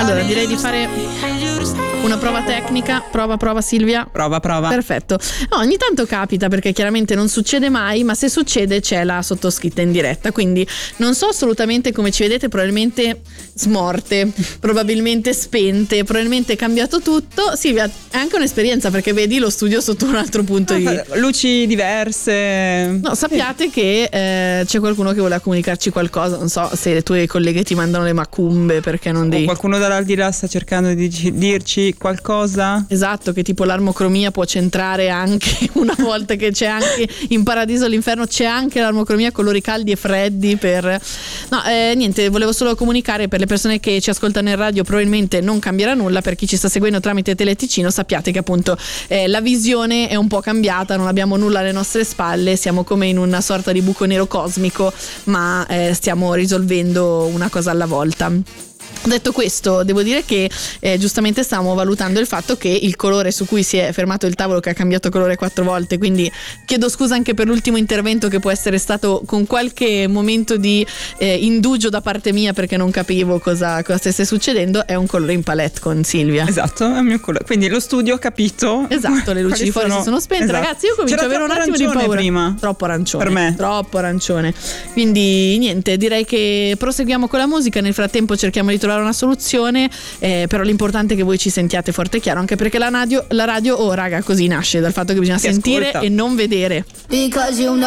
Allora direi di fare una prova tecnica. Prova Silvia. Prova. Perfetto. No, ogni tanto capita, perché chiaramente non succede mai, ma se succede c'è la sottoscritta in diretta, quindi non so assolutamente come ci vedete, probabilmente smorte, probabilmente spente, probabilmente è cambiato tutto. Silvia, è anche un'esperienza, perché vedi lo studio sotto un altro punto di vista. Luci diverse. No, sappiate che c'è qualcuno che voleva comunicarci qualcosa, non so se le tue colleghe ti mandano le macumbe, perché non devi... Qualcuno dall'aldilà sta cercando di dirci qualcosa? Esatto, che tipo l'armocromia può centrare anche una volta che c'è anche in Paradiso all'Inferno, c'è anche l'armocromia, colori caldi e freddi per... No, niente, volevo solo comunicare per le persone che ci ascoltano in radio, probabilmente non cambierà nulla. Per chi ci sta seguendo tramite Teleticino, sappiate che appunto la visione è un po' cambiata, non abbiamo nulla alle nostre spalle, siamo come in una sorta di buco nero cosmico, ma stiamo risolvendo una cosa alla volta. Detto questo, devo dire che giustamente stavamo valutando il fatto che il colore su cui si è fermato il tavolo, che ha cambiato colore 4 volte, quindi chiedo scusa anche per l'ultimo intervento, che può essere stato con qualche momento di indugio da parte mia, perché non capivo cosa stesse succedendo. È un colore in palette con Silvia. Esatto, è il mio colore. Quindi lo studio ha capito. Esatto, le luci di fuori si sono spente. Esatto. Ragazzi, io comincio ad avere un attimo di paura prima. Troppo arancione per me. Troppo arancione. Quindi niente, direi che proseguiamo con la musica. Nel frattempo cerchiamo di trovare una soluzione, però l'importante è che voi ci sentiate forte e chiaro, anche perché la radio, oh raga, così nasce dal fatto che bisogna sentire ascolta. e non vedere. Because you know